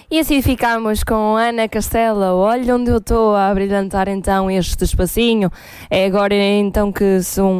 E assim ficamos com Ana Castela. Olha onde eu estou a brilhantar então este espacinho. É agora então que são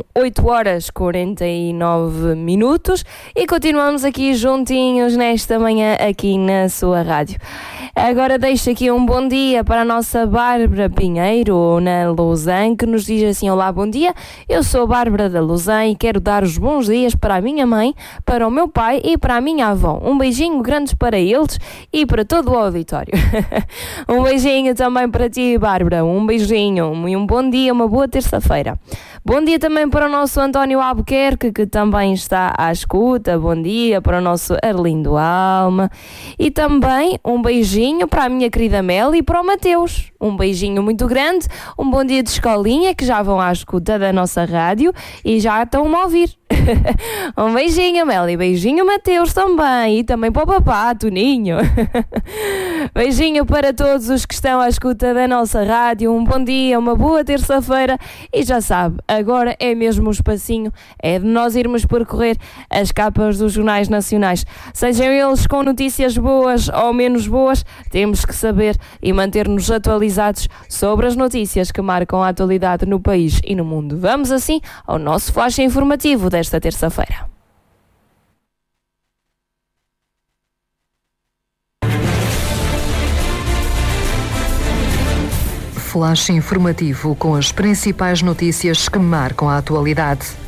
8h49 e continuamos aqui juntinhos nesta manhã aqui na sua rádio. Agora deixo aqui um bom dia para a nossa Bárbara Pinheiro na Lausanne, que nos diz assim: olá, bom dia, eu sou a Bárbara da Lausanne e quero dar os bons dias para a minha mãe, para o meu pai e para a minha avó. Um beijinho grande para eles e para todo o auditório. Um beijinho também para ti, Bárbara, um beijinho e um bom dia, uma boa terça-feira. Bom dia também para o nosso António Albuquerque, que também está à escuta. Bom dia para o nosso Arlindo Alma. E também um beijinho para a minha querida Mel e para o Mateus. Um beijinho muito grande, um bom dia de escolinha, que já vão à escuta da nossa rádio e já estão a ouvir. Um beijinho, Mel, e beijinho, Mateus, também. E também para o papá, Toninho. Beijinho para todos os que estão à escuta da nossa rádio. Um bom dia, uma boa terça-feira. E já sabe, agora é mesmo um espacinho, é de nós irmos percorrer as capas dos jornais nacionais. Sejam eles com notícias boas ou menos boas, temos que saber e manter-nos atualizados sobre as notícias que marcam a atualidade no país e no mundo. Vamos assim ao nosso flash informativo desta terça-feira. Flash informativo com as principais notícias que marcam a atualidade.